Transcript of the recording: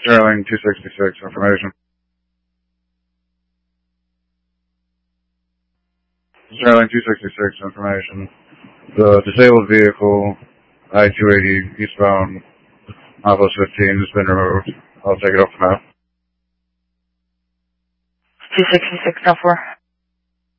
Sterling 266, information. Sterling 266, information. The disabled vehicle, I-280, eastbound, Office 15, has been removed. I'll take it off now. 266, 04.